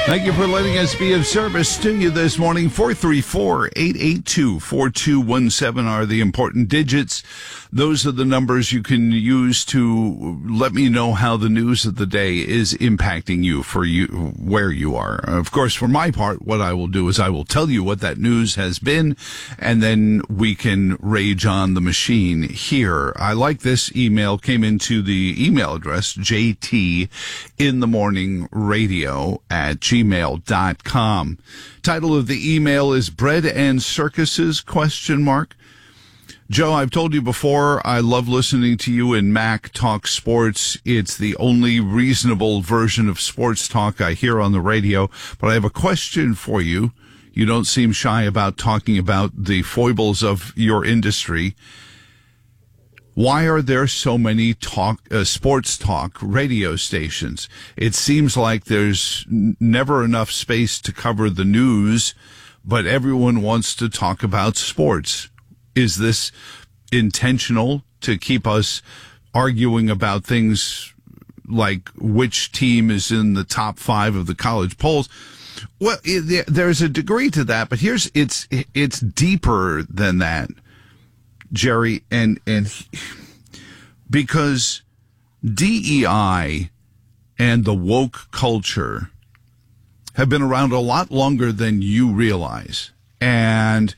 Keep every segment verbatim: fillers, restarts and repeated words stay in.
Thank you for letting us be of service to you this morning. four three four, eight eight two, four two one seven are the important digits. Those are the numbers you can use to let me know how the news of the day is impacting you for you, where you are. Of course, for my part, what I will do is I will tell you what that news has been, and then we can rage on the machine here. I like this email, came into the email address, J T in the morning radio at gmail dot com. Title of the email is Bread and Circuses, question mark. Joe, I've told you before, I love listening to you and Mac talk sports. It's the only reasonable version of sports talk I hear on the radio. But I have a question for you. You don't seem shy about talking about the foibles of your industry. Why are there so many talk uh, sports talk radio stations? It seems like there's n- never enough space to cover the news, but everyone wants to talk about sports. Is this intentional to keep us arguing about things like which team is in the top five of the college polls? Well, it, there's a degree to that, but here's it's it's deeper than that, Jerry, and and because D E I and the woke culture have been around a lot longer than you realize, and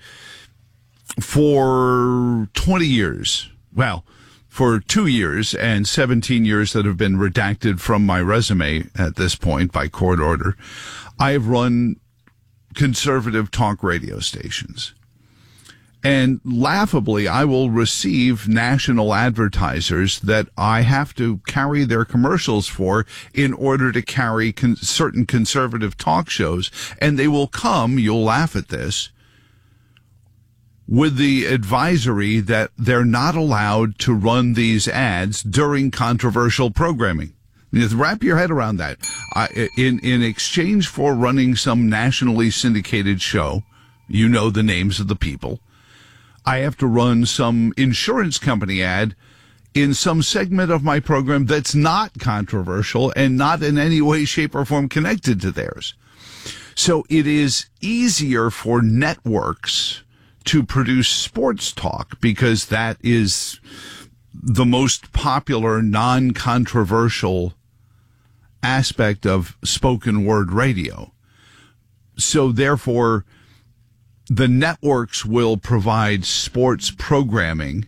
for twenty years, well, for two years and seventeen years that have been redacted from my resume at this point by court order, I have run conservative talk radio stations. And laughably, I will receive national advertisers that I have to carry their commercials for in order to carry con- certain conservative talk shows. And they will come, you'll laugh at this, with the advisory that they're not allowed to run these ads during controversial programming. You have to wrap your head around that. I, in, in exchange for running some nationally syndicated show, you know the names of the people, I have to run some insurance company ad in some segment of my program that's not controversial and not in any way, shape, or form connected to theirs. So it is easier for networks to produce sports talk because that is the most popular, non-controversial aspect of spoken word radio. So therefore, the networks will provide sports programming,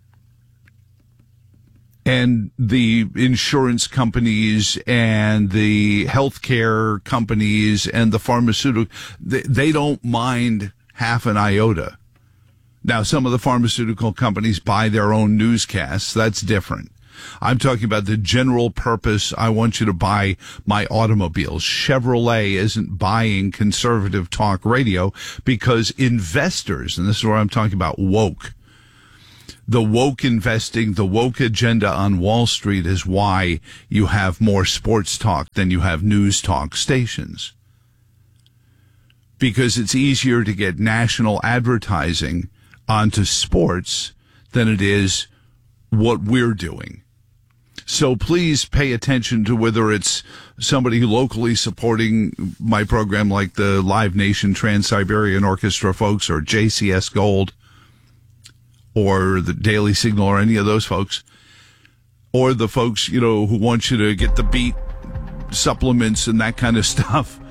and the insurance companies and the healthcare companies and the pharmaceutical, they, they don't mind half an iota. Now, some of the pharmaceutical companies buy their own newscasts. That's different. I'm talking about the general purpose. I want you to buy my automobiles. Chevrolet isn't buying conservative talk radio because investors, and this is where I'm talking about woke, the woke investing, the woke agenda on Wall Street is why you have more sports talk than you have news talk stations. Because it's easier to get national advertising onto sports than it is what we're doing. So please pay attention to whether it's somebody locally supporting my program like the Live Nation Trans-Siberian Orchestra folks or J C S Gold or the Daily Signal or any of those folks, or the folks, you know, who want you to get the beat supplements and that kind of stuff.